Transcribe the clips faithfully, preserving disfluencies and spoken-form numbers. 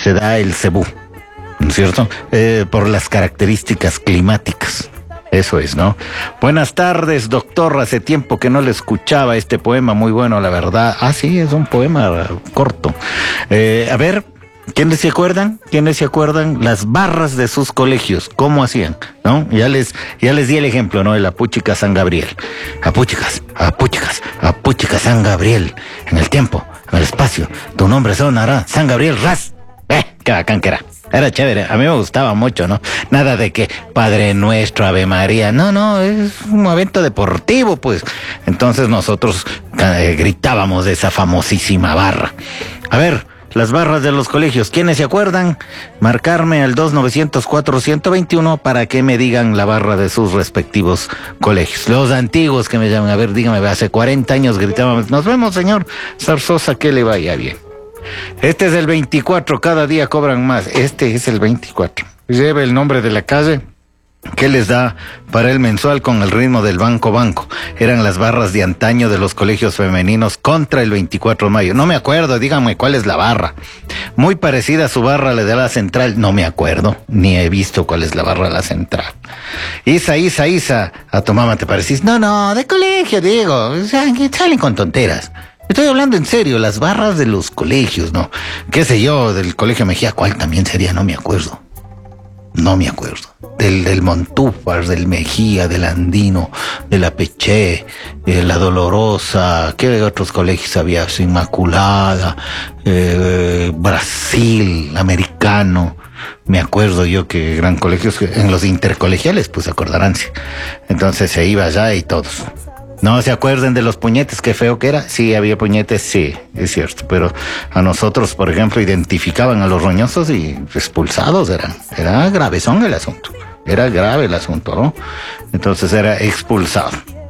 se da el cebú, ¿no es cierto? Eh, por las características climáticas. Eso es, ¿no? Buenas tardes, doctor. Hace tiempo que no le escuchaba este poema, muy bueno, la verdad. Ah, sí, es un poema corto. Eh, a ver, ¿quiénes se acuerdan? ¿Quiénes se acuerdan? Las barras de sus colegios, ¿cómo hacían? ¿No? Ya les, ya les di el ejemplo, ¿no? El Apúchica San Gabriel. Apúchicas, Apúchicas, Apúchica San Gabriel. En el tiempo, en el espacio, tu nombre sonará San Gabriel Ras. Eh, qué bacán que era. Era chévere, a mí me gustaba mucho, ¿no? Nada de que Padre Nuestro, Ave María, no, no, es un evento deportivo, pues. Entonces nosotros eh, gritábamos de esa famosísima barra. A ver, las barras de los colegios, ¿quiénes se acuerdan? Marcarme al dos nueve cero cuatro uno dos uno para que me digan la barra de sus respectivos colegios. Los antiguos que me llaman, a ver, dígame, hace cuarenta años gritábamos, nos vemos, señor Zarzosa, que le vaya bien. Este es el veinticuatro, cada día cobran más. Este es el veinticuatro. Lleva el nombre de la calle que les da para el mensual con el ritmo del Banco Banco. Eran las barras de antaño de los colegios femeninos contra el veinticuatro de mayo. No me acuerdo, díganme cuál es la barra. Muy parecida a su barra la de la central. No me acuerdo, ni he visto cuál es la barra de la central. Isa, Isa, Isa. A tu mamá te parecís. No, no, de colegio, digo. O sea, salen con tonteras. Estoy hablando en serio, las barras de los colegios, ¿no? ¿Qué sé yo? Del colegio Mejía, ¿cuál también sería? No me acuerdo. No me acuerdo. Del, del Montúfar, del Mejía, del Andino, de la Peché, de la Dolorosa. ¿Qué otros colegios había? Inmaculada, eh, Brasil, Americano. Me acuerdo yo que eran colegios, en los intercolegiales, pues acordaránse. Entonces se iba allá y todos. No se acuerden de los puñetes, qué feo que era. Sí, había puñetes, sí, es cierto. Pero a nosotros, por ejemplo, identificaban a los roñosos y expulsados eran. Era gravezón el asunto. Era grave el asunto, ¿no? Entonces era expulsado.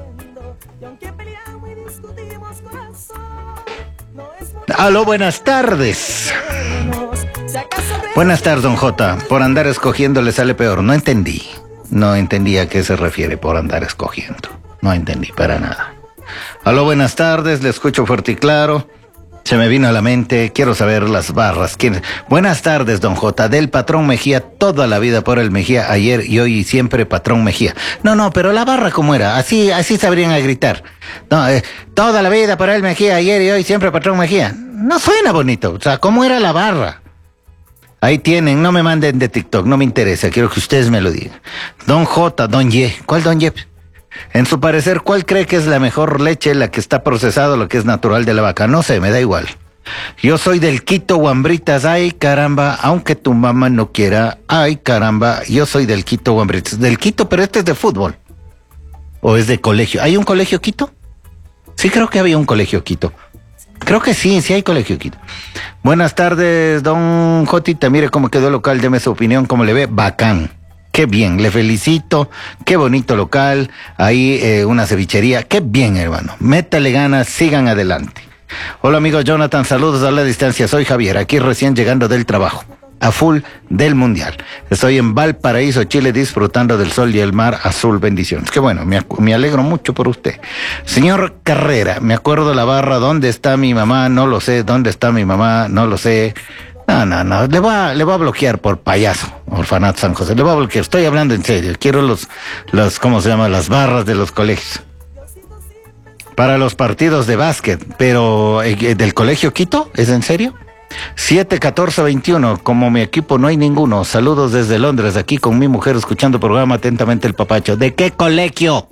Aló, buenas tardes. Buenas tardes, don J. Por andar escogiendo le sale peor. No entendí. No entendí a qué se refiere por andar escogiendo. No entendí para nada. Aló, buenas tardes, le escucho fuerte y claro. Se me vino a la mente, quiero saber las barras. ¿Quién? Buenas tardes, don J. Del patrón Mejía, toda la vida por el Mejía, ayer y hoy y siempre patrón Mejía. No, no, pero la barra ¿cómo era? Así, así sabrían a gritar. No, eh, toda la vida por el Mejía, ayer y hoy siempre patrón Mejía. No suena bonito, o sea, ¿cómo era la barra? Ahí tienen, no me manden de TikTok, no me interesa, quiero que ustedes me lo digan. Don J, don Y, ¿cuál don Y? En su parecer, ¿cuál cree que es la mejor leche, la que está procesada, lo que es natural de la vaca? No sé, me da igual. Yo soy del Quito, Guambritas, ay caramba, aunque tu mamá no quiera, ay caramba, yo soy del Quito, Guambritas. Del Quito, pero este es de fútbol. ¿O es de colegio? ¿Hay un colegio Quito? Sí, creo que había un colegio Quito. Creo que sí, sí hay colegio Quito. Buenas tardes, don Jotita, mire cómo quedó el local, deme su opinión, cómo le ve, bacán. Qué bien, le felicito, qué bonito local, ahí eh, una cevichería, qué bien hermano, métale ganas, sigan adelante. Hola amigo Jonathan, saludos a la distancia, soy Javier, aquí recién llegando del trabajo, a full del mundial. Estoy en Valparaíso, Chile, disfrutando del sol y el mar azul, bendiciones. Qué bueno, me, me alegro mucho por usted. Señor Carrera, me acuerdo la barra, ¿dónde está mi mamá? No lo sé, ¿dónde está mi mamá? No lo sé. No, no, no, le va, le va a bloquear por payaso, Orfanato San José, le va a bloquear, estoy hablando en serio, quiero los, los, ¿cómo se llama? Las barras de los colegios. Para los partidos de básquet, pero eh, ¿del colegio Quito? ¿Es en serio? siete catorce veintiuno, como mi equipo no hay ninguno, saludos desde Londres, aquí con mi mujer escuchando programa atentamente el papacho. ¿De qué colegio?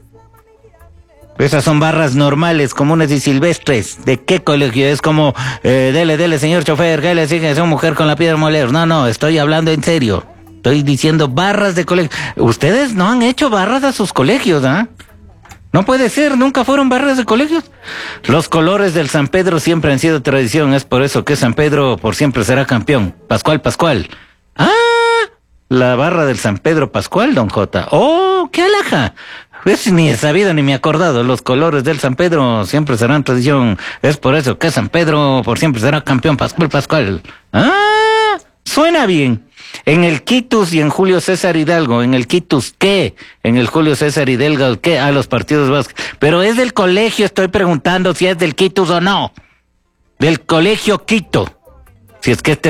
Esas son barras normales, comunes y silvestres. ¿De qué colegio? Es como, eh, dele, dele, señor chofer, que le sigue esa mujer con la piedra moler. No, no, estoy hablando en serio. Estoy diciendo barras de colegio. Ustedes no han hecho barras a sus colegios, ¿ah? ¿eh? No puede ser, nunca fueron barras de colegios. Los colores del San Pedro siempre han sido tradición, es por eso que San Pedro por siempre será campeón. Pascual, Pascual. Ah, la barra del San Pedro Pascual, don J. Oh, qué alhaja. Pues ni he sabido ni me he acordado, los colores del San Pedro siempre serán tradición, es por eso que San Pedro por siempre será campeón, Pascual, Pascual. Ah, suena bien. En el Quitus y en Julio César Hidalgo, en el Quitus, ¿qué? En el Julio César Hidalgo, ¿qué? A los partidos vascos. Pero es del colegio, estoy preguntando si es del Quitus o no. Del colegio Quito. Si es que este